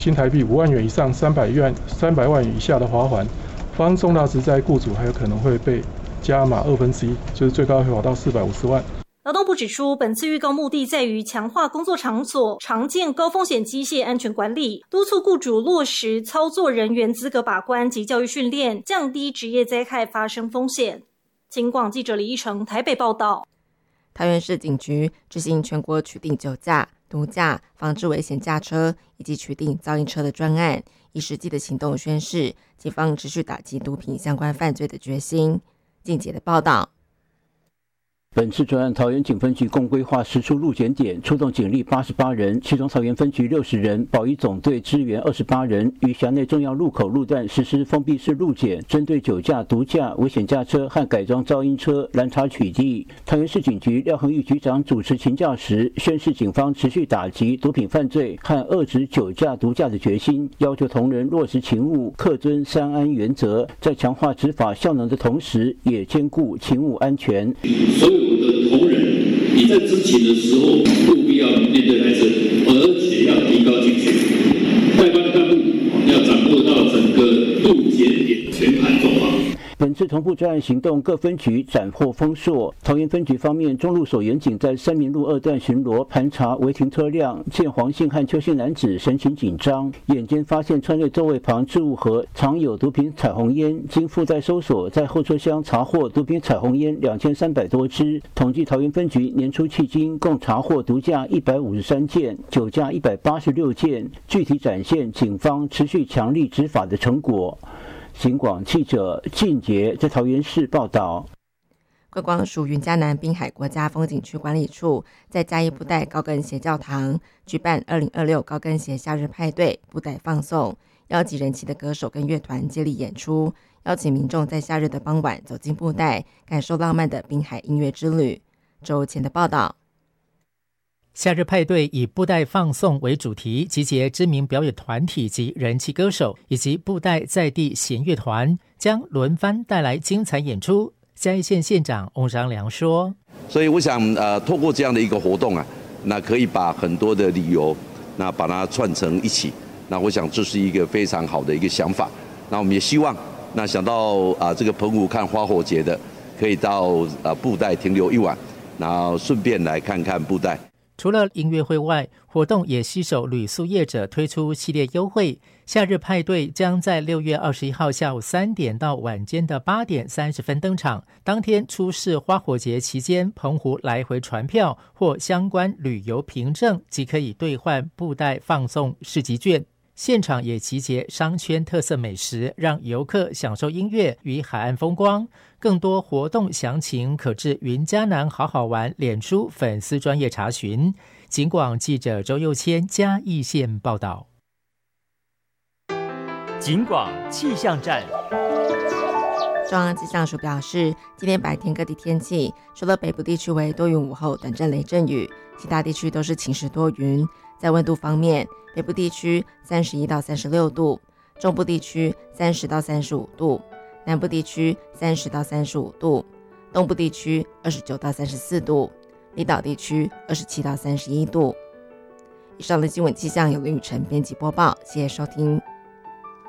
新台币5万元以上300万元以下的罚锾，发生重大职灾，雇主还有可能会被加码1/2，就是最高会罚到450万。 劳动部指出，本次预告目的在于强化工作场所常见高风险机械安全管理，督促雇主落实操作人员资格把关及教育训练，降低职业灾害发生风险。警广记者李义成台北报道。 桃园市警局执行全国取缔酒驾、毒驾、防治危险驾车以及取缔噪音车的专案，以实际的行动宣示警方持续打击毒品相关犯罪的决心。静姐的报道。 本次专案，桃园警分局共规划10处路检点，出动警力88人，其中桃园分局60人，保一总队支援28人，于辖内重要路口路段实施封闭式路检，针对酒驾、毒驾、危险驾车和改装噪音车拦查取缔。桃园市警局廖恒玉局长主持勤教时，宣示警方持续打击毒品犯罪和遏止酒驾、毒驾的决心，要求同仁落实勤务，恪遵3安原则，在强化执法效能的同时，也兼顾勤务安全。 的同仁，你在执勤的时候，务必要面对来者，而且要提高警觉。带班干部要掌握到整个路检点全盘状况。 本次同步专案行动，各分局斩获丰硕。桃园分局方面，中路所员警在三民路2段巡逻盘查违停车辆，见黄姓和邱姓男子神情紧张，眼尖发现车内座位旁置物盒藏有毒品彩虹烟，经附带搜索，在后车厢查获毒品彩虹烟2300多支。统计桃园分局年初迄今共查获毒驾153件，酒驾186件，具体展现警方持续强力执法的成果。警广记者靳杰在桃园市报道。 观光署云嘉南滨海国家风景区管理处在嘉义布袋高跟鞋教堂举办2026高跟鞋夏日派对布袋放送，邀集人气的歌手跟乐团接力演出，邀请民众在夏日的傍晚走进布袋，感受浪漫的滨海音乐之旅。周前的报道。 夏日派对以布袋放送为主题，集结知名表演团体及人气歌手，以及布袋在地弦乐团，将轮番带来精彩演出。嘉义县县长翁章良说：“ 所以我想，透过这样的一个活动啊，那可以把很多的理由，那把它串成一起。那我想这是一个非常好的一个想法。那我们也希望，那想到这个澎湖看花火节的，可以到布袋停留1晚，然后顺便来看看布袋。” 除了音乐会外，活动也携手旅宿业者推出系列优惠。夏日派对将在6月21号下午3点到晚间的8点30分登场。当天出示花火节期间澎湖来回船票或相关旅游凭证，即可以兑换布袋放送市集券。现场也集结商圈特色美食，让游客享受音乐与海岸风光。更多活动详情可至云嘉南好好玩脸书粉丝专页查询。警广记者周佑谦嘉义县报道。 警广气象站。 中央气象署表示，今天白天各地天气，除了北部地区为多云午后短暂雷阵雨，其他地区都是晴时多云。在温度方面，北部地区31到36度，中部地区30到35度，南部地区30到35度，东部地区29到34度，离岛地区27到31度。以上的新闻气象由林雨晨编辑播报，谢谢收听。